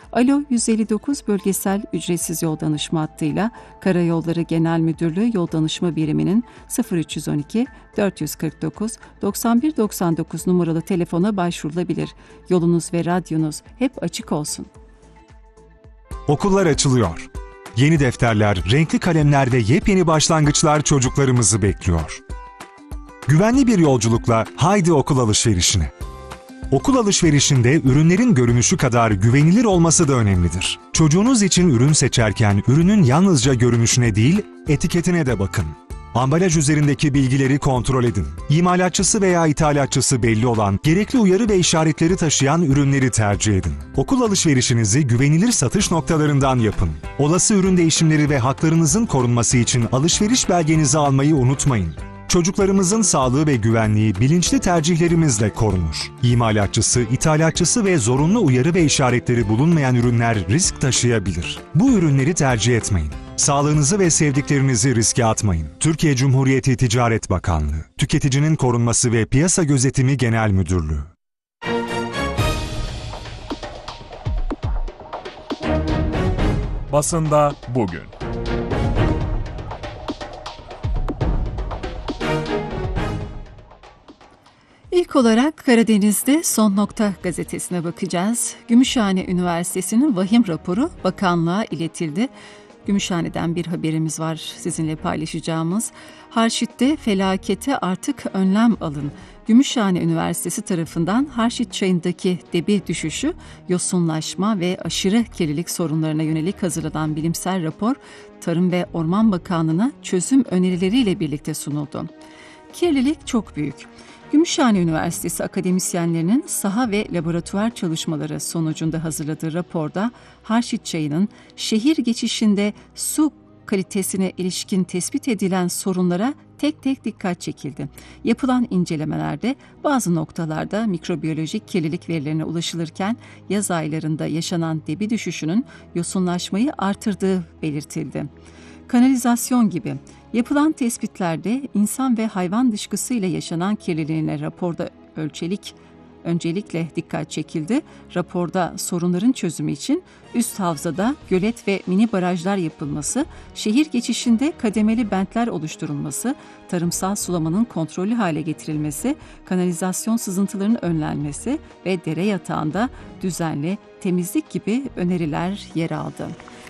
Alo 159 bölgesel ücretsiz yol danışma hattıyla Karayolları Genel Müdürlüğü Yol Danışma Biriminin 0312 449 9199 numaralı telefona başvurulabilir. Yolunuz ve radyonuz hep açık olsun. Okullar açılıyor. Yeni defterler, renkli kalemler ve yepyeni başlangıçlar çocuklarımızı bekliyor. Güvenli bir yolculukla haydi okul alışverişine. Okul alışverişinde ürünlerin görünüşü kadar güvenilir olması da önemlidir. Çocuğunuz için ürün seçerken ürünün yalnızca görünüşüne değil, etiketine de bakın. Ambalaj üzerindeki bilgileri kontrol edin. İmalatçısı veya ithalatçısı belli olan, gerekli uyarı ve işaretleri taşıyan ürünleri tercih edin. Okul alışverişinizi güvenilir satış noktalarından yapın. Olası ürün değişimleri ve haklarınızın korunması için alışveriş belgenizi almayı unutmayın. Çocuklarımızın sağlığı ve güvenliği bilinçli tercihlerimizle korunur. İmalatçısı, ithalatçısı ve zorunlu uyarı ve işaretleri bulunmayan ürünler risk taşıyabilir. Bu ürünleri tercih etmeyin. Sağlığınızı ve sevdiklerinizi riske atmayın. Türkiye Cumhuriyeti Ticaret Bakanlığı, Tüketicinin Korunması ve Piyasa Gözetimi Genel Müdürlüğü. Basında bugün. İlk olarak Karadeniz'de Son Nokta gazetesine bakacağız. Gümüşhane Üniversitesi'nin vahim raporu bakanlığa iletildi. Gümüşhane'den bir haberimiz var sizinle paylaşacağımız. Harşit'te felakete artık önlem alın. Gümüşhane Üniversitesi tarafından Harşit çayındaki debi düşüşü, yosunlaşma ve aşırı kirlilik sorunlarına yönelik hazırlanan bilimsel rapor, Tarım ve Orman Bakanlığı'na çözüm önerileriyle birlikte sunuldu. Kirlilik çok büyük. Gümüşhane Üniversitesi akademisyenlerinin saha ve laboratuvar çalışmaları sonucunda hazırladığı raporda Harşit çayının şehir geçişinde su kalitesine ilişkin tespit edilen sorunlara tek tek dikkat çekildi. Yapılan incelemelerde bazı noktalarda mikrobiyolojik kirlilik verilerine ulaşılırken yaz aylarında yaşanan debi düşüşünün yosunlaşmayı artırdığı belirtildi. Kanalizasyon gibi yapılan tespitlerde insan ve hayvan dışkısıyla yaşanan kirliliğine raporda öncelikle dikkat çekildi. Raporda sorunların çözümü için üst havzada gölet ve mini barajlar yapılması, şehir geçişinde kademeli bentler oluşturulması, tarımsal sulamanın kontrollü hale getirilmesi, kanalizasyon sızıntılarının önlenmesi ve dere yatağında düzenli temizlik gibi öneriler yer aldı.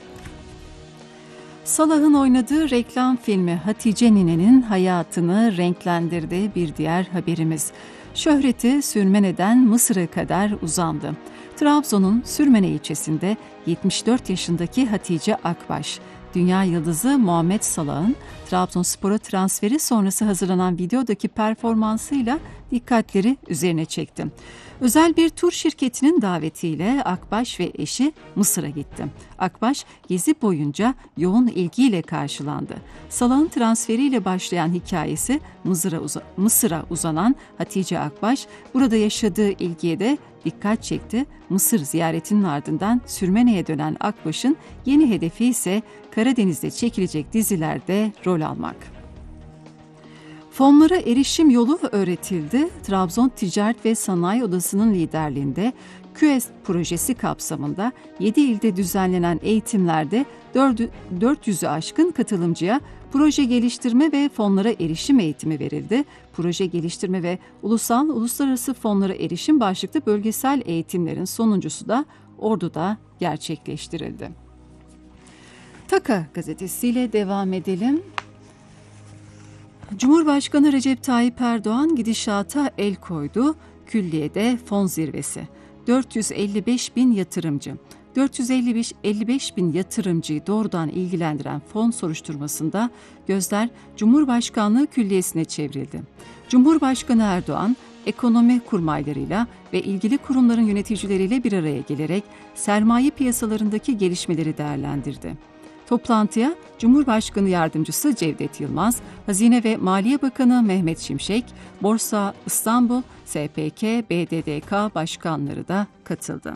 Salah'ın oynadığı reklam filmi Hatice Nine'nin hayatını renklendirdiği bir diğer haberimiz. Şöhreti Sürmene'den Mısır'a kadar uzandı. Trabzon'un Sürmene ilçesinde 74 yaşındaki Hatice Akbaş, dünya yıldızı Muhammed Salah'ın Trabzonspor'a transferi sonrası hazırlanan videodaki performansıyla dikkatleri üzerine çekti. Özel bir tur şirketinin davetiyle Akbaş ve eşi Mısır'a gitti. Akbaş gezi boyunca yoğun ilgiyle karşılandı. Salah'ın transferiyle başlayan hikayesi Mısır'a uzanan Hatice Akbaş burada yaşadığı ilgiye de dikkat çekti. Mısır ziyaretinin ardından Sürmene'ye dönen Akbaş'ın yeni hedefi ise Karadeniz'de çekilecek dizilerde rol almak. Fonlara erişim yolu öğretildi. Trabzon Ticaret ve Sanayi Odası'nın liderliğinde QUEST projesi kapsamında 7 ilde düzenlenen eğitimlerde 400'ü aşkın katılımcıya proje geliştirme ve fonlara erişim eğitimi verildi. Proje geliştirme ve uluslararası fonlara erişim başlıklı bölgesel eğitimlerin sonuncusu da Ordu'da gerçekleştirildi. Taka gazetesiyle devam edelim. Cumhurbaşkanı Recep Tayyip Erdoğan gidişata el koydu. Külliye'de fon zirvesi. 455 bin yatırımcı. 455 bin yatırımcıyı doğrudan ilgilendiren fon soruşturmasında gözler Cumhurbaşkanlığı Külliyesi'ne çevrildi. Cumhurbaşkanı Erdoğan, ekonomi kurmaylarıyla ve ilgili kurumların yöneticileriyle bir araya gelerek sermaye piyasalarındaki gelişmeleri değerlendirdi. Toplantıya Cumhurbaşkanı Yardımcısı Cevdet Yılmaz, Hazine ve Maliye Bakanı Mehmet Şimşek, Borsa İstanbul, SPK, BDDK başkanları da katıldı.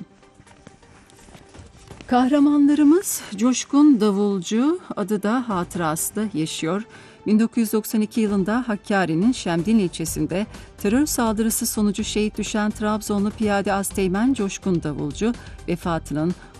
Kahramanlarımız Coşkun Davulcu adı da hatırası da yaşıyor. 1992 yılında Hakkari'nin Şemdin ilçesinde terör saldırısı sonucu şehit düşen Trabzonlu piyade asteğmen Coşkun Davulcu vefatının